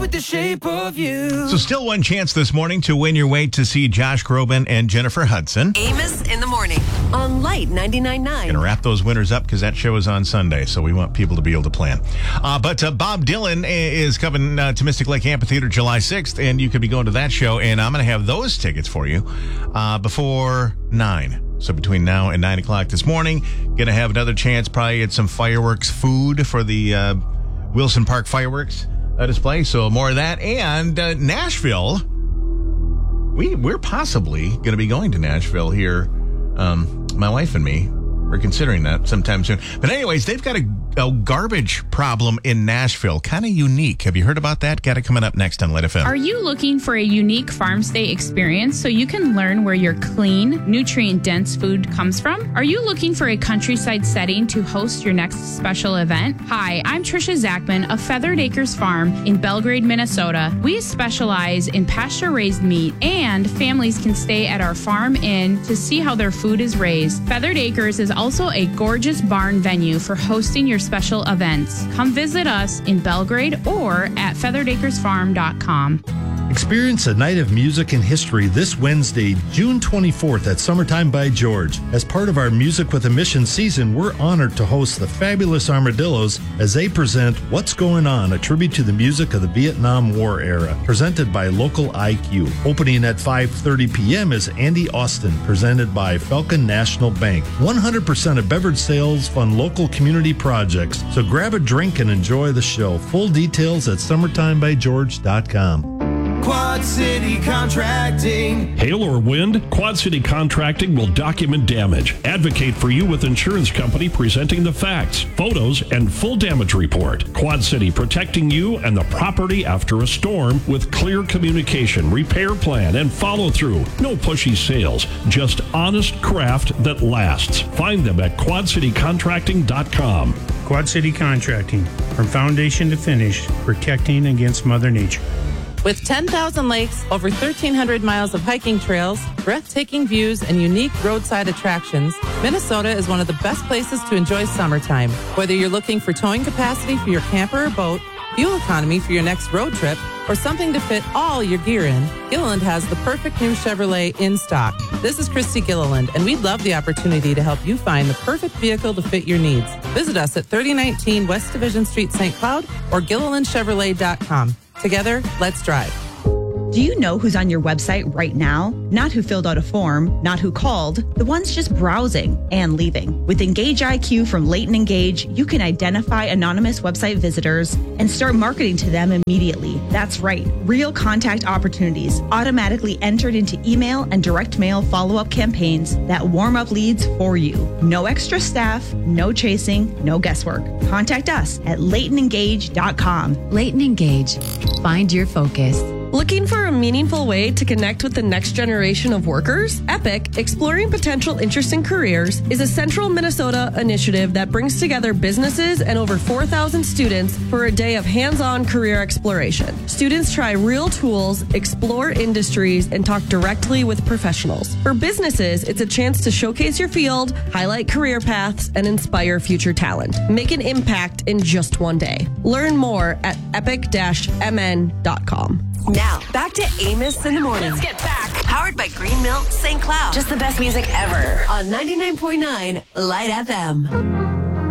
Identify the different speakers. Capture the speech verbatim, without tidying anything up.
Speaker 1: with the shape of you.
Speaker 2: So still one chance this morning to win your way to see Josh Groban and Jennifer Hudson.
Speaker 3: Amos in the morning on Light ninety-nine point nine.
Speaker 2: Gonna wrap those winners up because that show is on Sunday, so we want people to be able to plan. Uh, but uh, Bob Dylan is coming uh, to Mystic Lake Amphitheater July sixth, and you could be going to that show, and I'm going to have those tickets for you uh, before nine. So between now and nine o'clock this morning, going to have another chance probably at some fireworks food for the uh, Wilson Park fireworks uh, display. So more of that. And uh, Nashville, we, we're possibly going to be going to Nashville here, um, my wife and me. We're considering that sometime soon. But anyways, they've got a, a garbage problem in Nashville. Kind of unique. Have you heard about that? Got it coming up next on Lit F M.
Speaker 4: Are you looking for a unique farm stay experience so you can learn where your clean, nutrient-dense food comes from? Are you looking for a countryside setting to host your next special event? Hi, I'm Trisha Zachman of Feathered Acres Farm in Belgrade, Minnesota. We specialize in pasture-raised meat, and families can stay at our farm inn to see how their food is raised. Feathered Acres is also a gorgeous barn venue for hosting your special events. Come visit us in Belgrade or at feathered acres farm dot com.
Speaker 5: Experience a night of music and history this Wednesday, June twenty-fourth at Summertime by George. As part of our Music with a Mission season, we're honored to host the Fabulous Armadillos as they present What's Going On, a tribute to the music of the Vietnam War era, presented by Local I Q. Opening at five thirty p.m. is Andy Austin, presented by Falcon National Bank. one hundred percent of beverage sales fund local community projects, so grab a drink and enjoy the show. Full details at summertime by george dot com.
Speaker 1: Quad City Contracting.
Speaker 6: Hail or wind, Quad City Contracting will document damage. Advocate for you with insurance company presenting the facts, photos, and full damage report. Quad City protecting you and the property after a storm with clear communication, repair plan, and follow through. No pushy sales, just honest craft that lasts. Find them at quad city contracting dot com.
Speaker 7: Quad City Contracting, from foundation to finish, protecting against Mother Nature.
Speaker 8: With ten thousand lakes, over thirteen hundred miles of hiking trails, breathtaking views, and unique roadside attractions, Minnesota is one of the best places to enjoy summertime. Whether you're looking for towing capacity for your camper or boat, fuel economy for your next road trip, or something to fit all your gear in, Gilliland has the perfect new Chevrolet in stock. This is Christy Gilliland, and we'd love the opportunity to help you find the perfect vehicle to fit your needs. Visit us at thirty nineteen West Division Street, Saint Cloud, or gilliland chevrolet dot com. Together, let's drive.
Speaker 9: Do you know who's on your website right now? Not who filled out a form, not who called, the ones just browsing and leaving. With Engage I Q from Leighton Engage, you can identify anonymous website visitors and start marketing to them immediately. That's right, real contact opportunities automatically entered into email and direct mail follow-up campaigns that warm up leads for you. No extra staff, no chasing, no guesswork. Contact us at leighton engage dot com.
Speaker 10: Leighton Engage. Find your focus.
Speaker 11: Looking for a meaningful way to connect with the next generation of workers? EPIC, Exploring Potential Interesting Careers, is a central Minnesota initiative that brings together businesses and over four thousand students for a day of hands-on career exploration. Students try real tools, explore industries, and talk directly with professionals. For businesses, it's a chance to showcase your field, highlight career paths, and inspire future talent. Make an impact in just one day. Learn more at epic dash m n dot com.
Speaker 3: Now, back to Amos in the morning. Let's get back. Powered by Green Milk Saint Cloud. Just the best music ever on ninety-nine point nine Light F M.